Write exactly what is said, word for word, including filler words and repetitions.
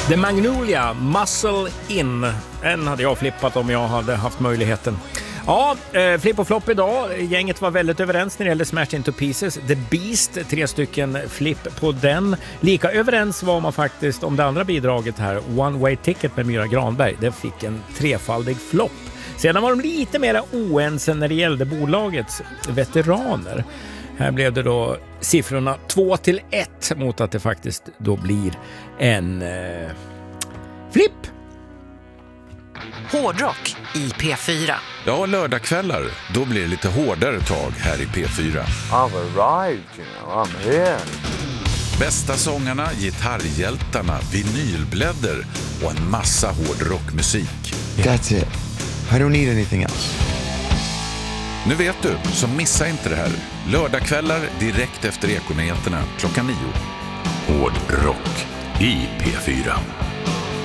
The Magnolia, Muscle In. En hade jag flippat om jag hade haft möjligheten. Ja, eh, flipp och flopp idag. Gänget var väldigt överens när det gällde Smashed Into Pieces. The Beast, tre stycken flipp på den. Lika överens var man faktiskt om det andra bidraget här, One Way Ticket med Myra Granberg. Det fick en trefaldig flopp. Sedan var de lite mer oense när det gällde bolagets veteraner. Här blev det då siffrorna två till ett mot att det faktiskt då blir en eh, flipp. Hårdrock i P fyra. Ja, lördagskvällar, då blir det lite hårdare tag här i P fyra. I've arrived, you know, I'm here. Bästa sångarna, gitarrhjältarna, vinylblädder och en massa hårdrockmusik. That's it. I don't need anything else. Nu vet du, så missa inte det här. Lördagskvällar direkt efter Ekonyheterna klockan nio. Hårdrock i P fyra.